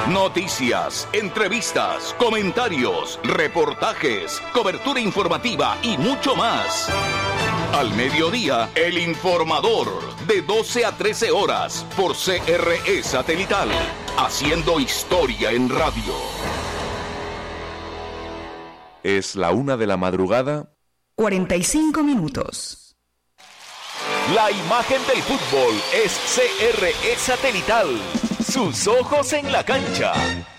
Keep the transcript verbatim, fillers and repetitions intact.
Noticias, entrevistas, comentarios, reportajes, cobertura informativa y mucho más. Al mediodía, El Informador, de doce a trece horas, por C R E Satelital, haciendo historia en radio. Es la una de la madrugada. cuarenta y cinco minutos. La imagen del fútbol es C R E Satelital. Sus ojos en la cancha.